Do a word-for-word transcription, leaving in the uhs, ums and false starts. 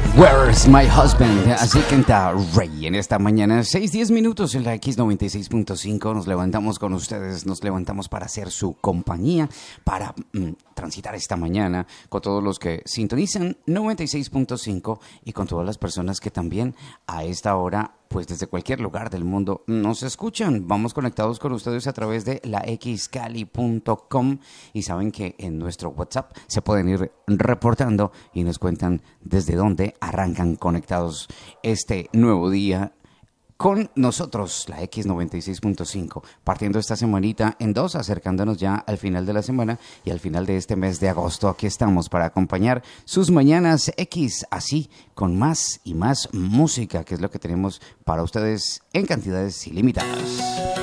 Where's My Husband? Así canta Rey en esta mañana. seis diez minutos en la X noventa y seis punto cinco. Nos levantamos con ustedes, nos levantamos para hacer su compañía, para mm, transitar esta mañana con todos los que sintonizan noventa y seis punto cinco y con todas las personas que también a esta hora, pues desde cualquier lugar del mundo nos escuchan. Vamos conectados con ustedes a través de la x cali punto com y saben que en nuestro WhatsApp se pueden ir reportando y nos cuentan desde dónde arrancan conectados este nuevo día con nosotros, la X noventa y seis punto cinco, partiendo esta semanita en dos, acercándonos ya al final de la semana y al final de este mes de agosto. Aquí estamos para acompañar sus mañanas X, así con más y más música, que es lo que tenemos para ustedes en cantidades ilimitadas.